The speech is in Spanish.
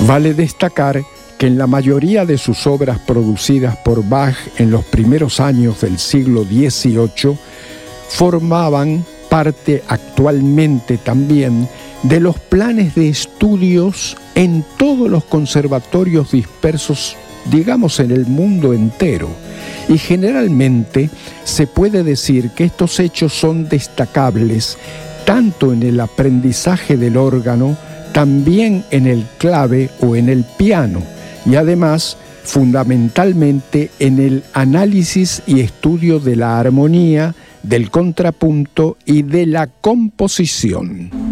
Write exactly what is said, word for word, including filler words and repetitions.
Vale destacar que en la mayoría de sus obras producidas por Bach en los primeros años del siglo dieciocho formaban parte actualmente también de los planes de estudios en todos los conservatorios dispersos, digamos, en el mundo entero. Y generalmente se puede decir que estos hechos son destacables tanto en el aprendizaje del órgano, también en el clave o en el piano, y además fundamentalmente en el análisis y estudio de la armonía, del contrapunto y de la composición.